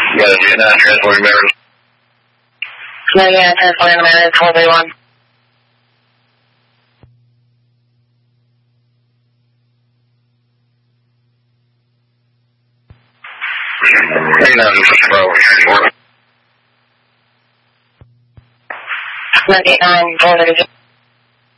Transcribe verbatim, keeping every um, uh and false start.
Yeah, Vietnam transporting members. No, yeah, transporting the members, hold A one. Hey, now, this is Bravo transport. ninety-nine, four thirty-six.